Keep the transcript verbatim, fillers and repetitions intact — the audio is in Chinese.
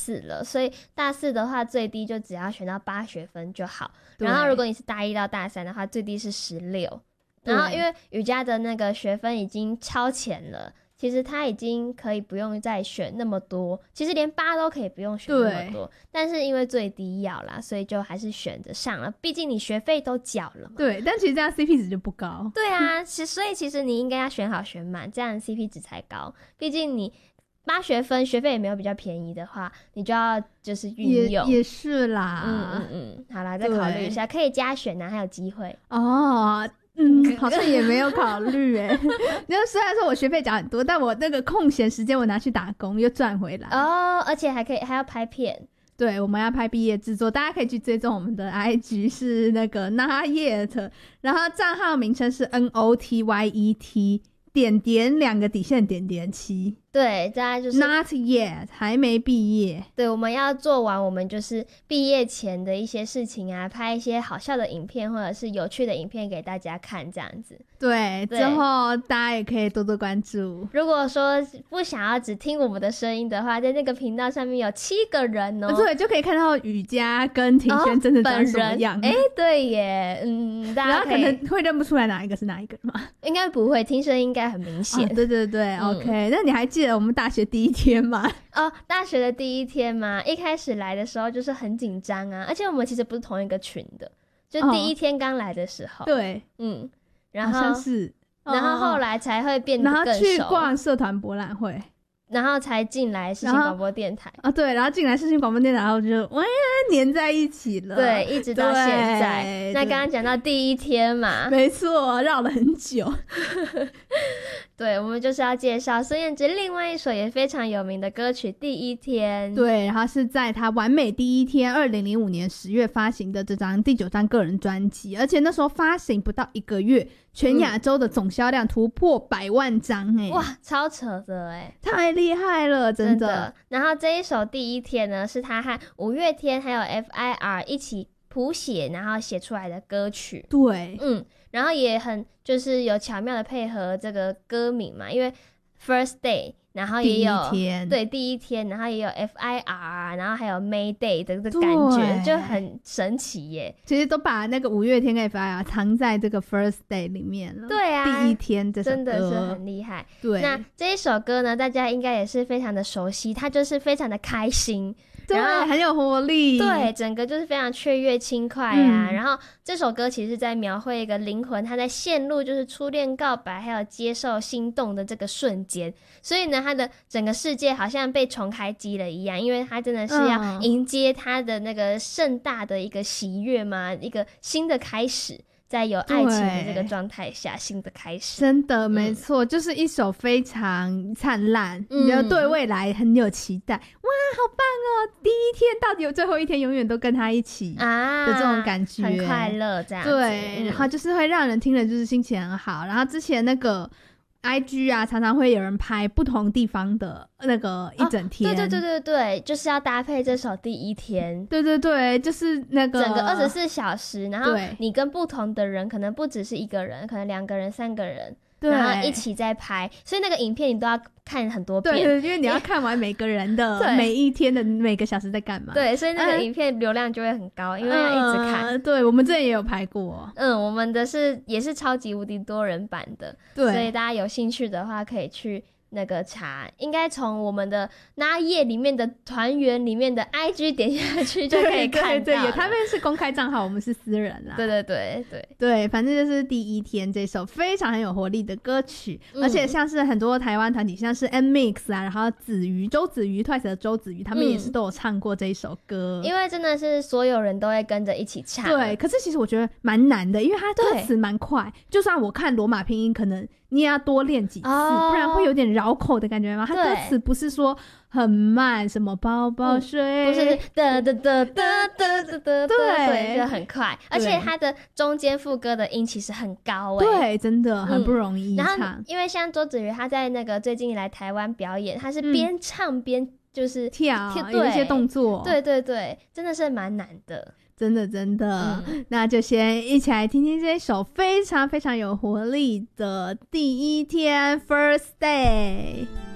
四了，所以大四的话最低就只要选到八学分就好，然后如果你是大一到大三的话最低是十六，然后因为瑜伽的那个学分已经超前了，其实他已经可以不用再选那么多，其实连八都可以不用选那么多，但是因为最低要啦，所以就还是选择上了，毕竟你学费都缴了嘛。 对，但其实这样 C P 值就不高。 对啊，所以其实你应该要选好选满，这样 C P 值才高，毕竟你八学分学费也没有比较便宜的话，你就要就是运用。 也, 也是啦， 嗯嗯嗯，好啦，再考虑一下，可以加选啊，还有机会哦。嗯，好像也没有考虑诶。就虽然说我学费缴很多，但我那个空闲时间我拿去打工又赚回来哦，而且还可以还要拍片。 对，我们要拍毕业制作，大家可以去追踪我们的 I G 是那个 Not Yet， 然后账号名称是 N O T Y E T 点点两个底线点点七。 对，大家就是 Not yet， 还没毕业。 对，我们要做完我们就是毕业前的一些事情啊，拍一些好笑的影片或者是有趣的影片给大家看，这样子。 对，之后大家也可以多多关注。 如果说不想要只听我们的声音的话，在那个频道上面有七个人哦， 对，就可以看到瑜伽跟庭轩真的长什么样。 哎、哦，对耶，嗯，大家可然后可能会认不出来哪一个是哪一个吗？ 应该不会，听声音应该很明显、 哦。对对对、嗯、，OK。那你还记得我们大学第一天吗？ 哦，大学的第一天嘛，一开始来的时候就是很紧张啊，而且我们其实不是同一个群的，就第一天刚来的时候。 哦、对， 嗯，然后好像是， 然后后来才会变得更熟， 然后去逛社团博览会。 然后才进来世新广播电台啊，对，然后进来世新广播电台，然后就哇黏在一起了， 对，一直到现在。那刚刚讲到第一天嘛， 没错，绕了很久。 对，我们就是要介绍孙燕姿另外一首也非常有名的歌曲《第一天》。 对，然后是在她完美第一天二零零五年十月发行的这张第九张个人专辑，而且那时候发行不到一个月，全亚洲的总销量突破百万张、欸，哎、嗯， 哇，超扯的哎、欸， 太厉害了，真的。 真的。然后这一首《第一天》呢，是他和五月天还有 F I R 一起谱写，然后写出来的歌曲。 对， 嗯，然后也很就是有巧妙的配合这个歌名嘛，因为 First Day。然后也有第一天， 对第一天，然后也有 F I R， 然后还有 May Day 的这个感觉，就很神奇耶。 其实都把那个五月天跟 F I R 藏在这个 First Day 里面了。 对啊， 第一天这首歌真的是很厉害。 对， 那这一首歌呢，大家应该也是非常的熟悉，它就是非常的开心。 对，很有活力。 对，整个就是非常雀跃轻快啊、嗯、然后这首歌其实是在描绘一个灵魂它在陷入就是初恋告白还有接受心动的这个瞬间，所以呢他的整个世界好像被重开机了一样，因为他真的是要迎接他的那个盛大的一个喜悦嘛、嗯、一个新的开始，在有爱情的这个状态下新的开始。 真的没错、嗯、就是一首非常灿烂，你要、嗯、对未来很有期待。哇好棒哦，第一天到底有最后一天永远都跟他一起的这种感觉、啊、 很快乐这样子。 对、嗯、然后就是会让人听了就是心情很好。然后之前那个I G 啊常常会有人拍不同地方的那个一整天、 哦、对对对对对，就是要搭配这首第一天。 对对对，就是那个整个二十四小时，然后你跟不同的人，可能不只是一个人，可能两个人三个人，然后一起在拍，所以那个影片你都要看很多遍。 对对，因为你要看完每个人的每一天的每个小时在干嘛。 对，所以那个影片流量就会很高、嗯、因为要一直看、 呃、对，我们之前也有拍过。 嗯，我们的是也是超级无敌多人版的。对，所以大家有兴趣的话可以去那个查，应该从我们的那页里面的团员里面的 I G 点下去就可以看到。对对对， 他们是公开账号，我们是私人啦。 对对对对对，反正就是第一天这首非常很有活力的歌曲、嗯、而且像是很多台湾团体，像是 M Mix 啊，然后子瑜周子瑜 Twice 的周子瑜，他们也是都有唱过这一首歌、 嗯、因为真的是所有人都会跟着一起唱。 对，可是其实我觉得蛮难的，因为他歌词蛮快，就算我看罗马拼音可能你也要多练几次、哦、不然会有点绕口的感觉吗？他歌词不是说很慢，什么包包水、 嗯、不是哒哒哒哒哒哒哒，对，就很快，而且他的中间副歌的音其实很高哎、 欸，对，真的很不容易唱、嗯、 然后因为像周子瑜他在那个最近来台湾表演，他是边唱边就是跳、嗯、有一些动作， 对对对，真的是蛮难的， 真的真的、嗯、那就先一起来听听这首非常非常有活力的第一天 First Day。